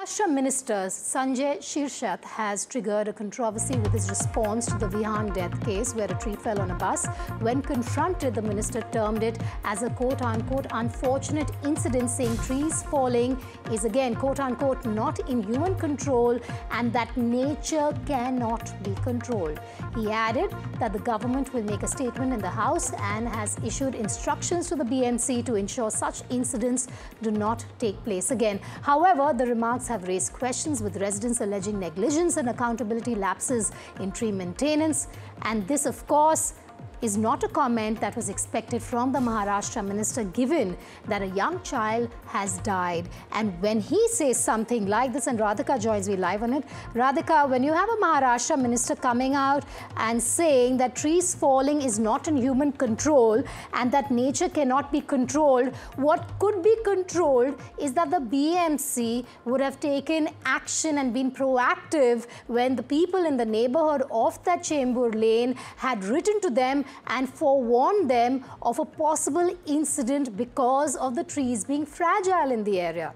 Maharashtra Minister Sanjay Shirshat has triggered a controversy with his response to the Vihan death case where a tree fell on a bus. When confronted, the minister termed it as a quote-unquote unfortunate incident, saying trees falling is again quote-unquote not in human control and that nature cannot be controlled. He added that the government will make a statement in the House and has issued instructions to the BMC to ensure such incidents do not take place again. However, the remarks have raised questions, with residents alleging negligence and accountability lapses in tree maintenance. And this, of course, is not a comment that was expected from the Maharashtra minister, given that a young child has died. And when he says something like this, and Radhika joins me live on it. Radhika, when you have a Maharashtra minister coming out and saying that trees falling is not in human control and that nature cannot be controlled, what could be controlled is that the BMC would have taken action and been proactive when the people in the neighborhood of that Chembur Lane had written to them and forewarned them of a possible incident because of the trees being fragile in the area.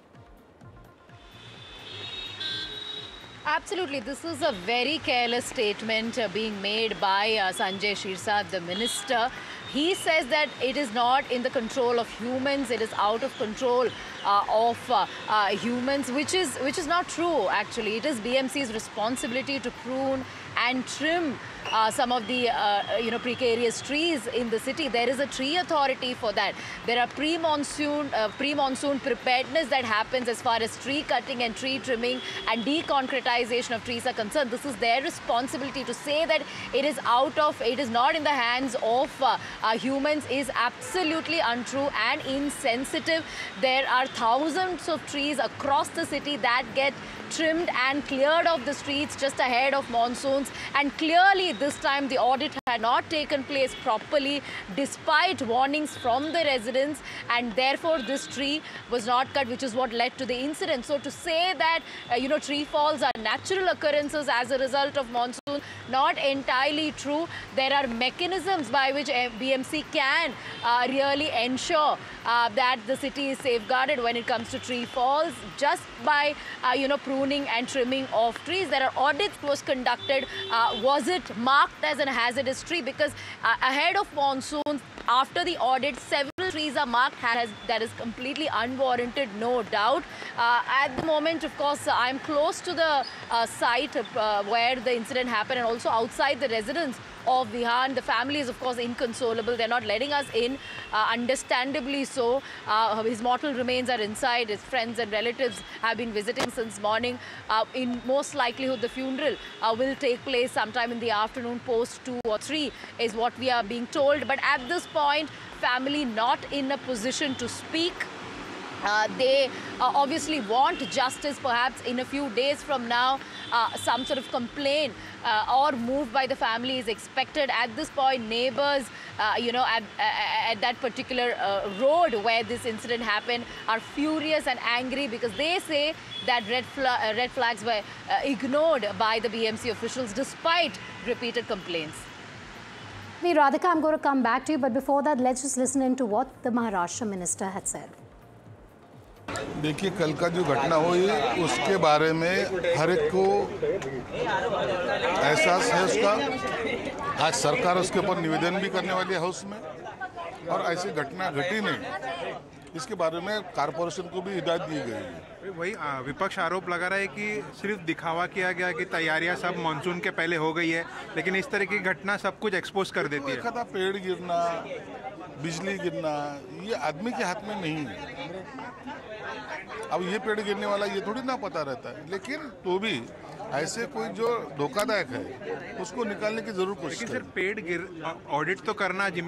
Absolutely. This is a very careless statement being made by Sanjay Shirshat, the minister. He says that it is not in the control of humans, it is out of control of humans, which is not true, actually. It is BMC's responsibility to prune and trim some of the precarious trees in the city. There is a tree authority for that. There are pre-monsoon preparedness that happens as far as tree cutting and tree trimming and deconcretization of trees are concerned. This is their responsibility. To say that it is not in the hands of humans is absolutely untrue and insensitive. There are thousands of trees across the city that get trimmed and cleared off the streets just ahead of monsoons, and clearly this time the audit had not taken place properly despite warnings from the residents, and therefore this tree was not cut, which is what led to the incident. So to say that tree falls are natural occurrences as a result of monsoon, not entirely true. There are mechanisms by which BMC can really ensure that the city is safeguarded when it comes to tree falls, just by pruning and trimming of trees. There are audits was conducted. Was it marked as a hazardous tree? Because ahead of monsoons, after the audit, several trees are marked that is completely unwarranted, no doubt. At the moment, of course, I'm close to the site where the incident happened, and also outside the residence of Vihan. The family is, of course, inconsolable. They're not letting us in, understandably so. His mortal remains are inside. His friends and relatives have been visiting since morning. In most likelihood, the funeral will take place sometime in the afternoon, post 2 or 3, is what we are being told. But at this point, family not in a position to speak. They obviously want justice. Perhaps in a few days from now, some sort of complaint or move by the family is expected. At this point, neighbors, at that particular road where this incident happened are furious and angry, because they say that red flags were ignored by the BMC officials despite repeated complaints. Radhika, I'm going to come back to you, but before that, let's just listen into what the Maharashtra minister had said. देखिए, कल का जो घटना हुई उसके बारे में हर एक को एहसास है उसका। आज सरकार उसके ऊपर निवेदन भी करने वाली है हाउस में, और ऐसी घटना घटी नहीं, इसके बारे में कारपोरेशन को भी हिदायत दी गई है। वही विपक्ष आरोप लगा रहा है कि सिर्फ दिखावा किया गया कि तैयारियां सब मानसून के पहले हो गई है, लेकिन इस तरह की घटना सब कुछ एक्सपोज कर देती है। देखा था, पेड़ गिरना, बिजली गिरना, ये आदमी के हाथ में नहीं है। अब ये पेड़ गिरने वाला ये थोड़ी ना पता रहता है, लेकिन तो भी ऐसे कोई जो धोखादायक है उसको निकालने की जरूर कोशिश करें। लेकिन सिर्फ पेड़ ऑडिट तो करना